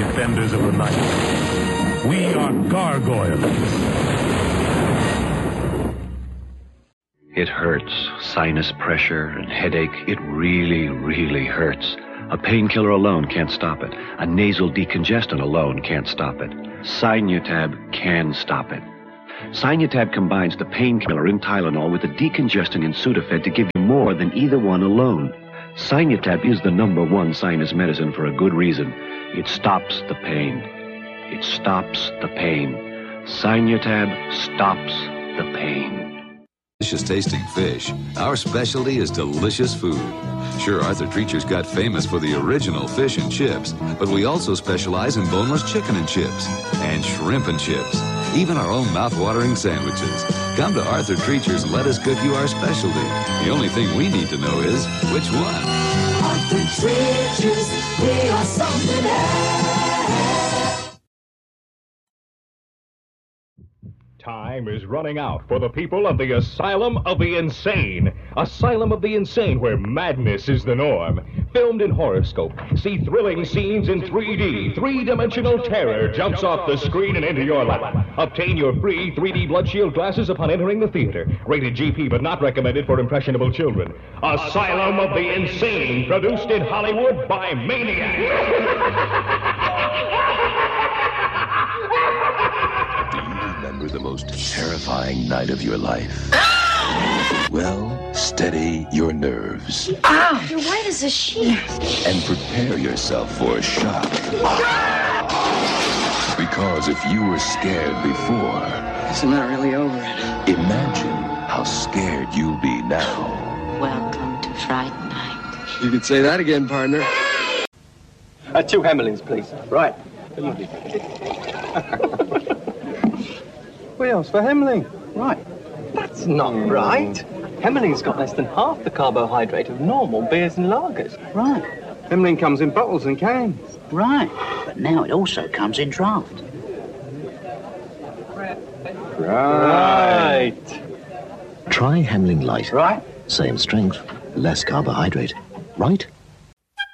defenders of the night. We are gargoyles. It hurts. Sinus pressure and headache. It really, really hurts. A painkiller alone can't stop it. A nasal decongestant alone can't stop it. Sinutab can stop it. Sinutab combines the painkiller in Tylenol with the decongestant in Sudafed to give you more than either one alone. Sinutab is the #1 sinus medicine for a good reason. It stops the pain. It stops the pain. Sinutab stops the pain. Delicious tasting fish. Our specialty is delicious food. Sure, Arthur Treacher's got famous for the original fish and chips, but we also specialize in boneless chicken and chips, and shrimp and chips, even our own mouth-watering sandwiches. Come to Arthur Treacher's and let us cook you our specialty. The only thing we need to know is, which one? Arthur Treacher's, they are something else. Time is running out for the people of the Asylum of the Insane. Asylum of the Insane, where madness is the norm. Filmed in Horoscope. See thrilling scenes in 3D. Three-dimensional terror jumps off the screen and into your lap. Obtain your free 3D blood shield glasses upon entering the theater. Rated GP, but not recommended for impressionable children. Asylum of the Insane, produced in Hollywood by Maniac. Remember the most terrifying night of your life? Well, steady your nerves. Ow! You're white as a sheet. And prepare yourself for a shock. Because if you were scared before... Guess I'm not really over it. Imagine how scared you'll be now. Welcome to Fright Night. You could say that again, partner. 2 Hemmelings, please. Right. Wheels for Hemmeling. Right. That's not right. Hemmeling's got less than half the carbohydrate of normal beers and lagers. Right. Hemmeling comes in bottles and cans. Right. But now it also comes in draft. Right. Try Hemmeling Light. Right. Same strength, less carbohydrate. Right?